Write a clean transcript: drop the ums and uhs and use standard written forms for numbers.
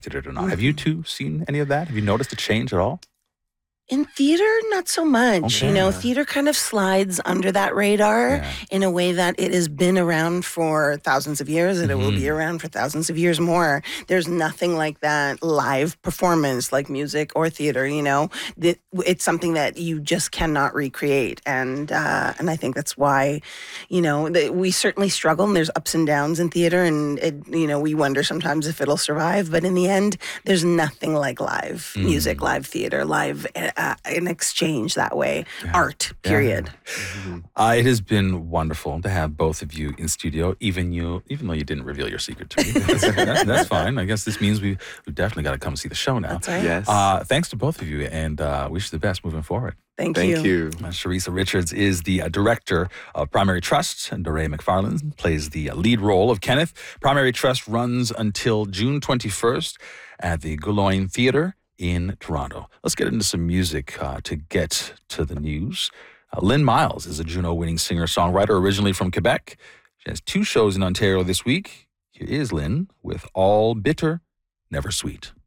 it or not. Have you two seen any of that? Have you noticed a change at all? In theater, not so much. Okay. Theater kind of slides under that radar in a way that it has been around for thousands of years and it will be around for thousands of years more. There's nothing like that live performance like music or theater, It's something that you just cannot recreate. And I think that's why, we certainly struggle and there's ups and downs in theater and, we wonder sometimes if it'll survive. But in the end, there's nothing like live music, live theater, live an exchange that way. Art, period. It has been wonderful to have both of you in studio, even though you didn't reveal your secret to me. That's fine. I guess this means we definitely got to come see the show now. That's right. Yes. Thanks to both of you, and wish you the best moving forward. Thank you. you. Sharissa Richards is the director of Primary Trust, and Doray McFarlane plays the lead role of Kenneth. Primary Trust runs until June 21st at the Goulogne Theatre in Toronto. Let's get into some music to get to the news. Lynn Miles is a Juno-winning singer-songwriter originally from Quebec. She has 2 shows in Ontario this week. Here is Lynn with All Bitter, Never Sweet.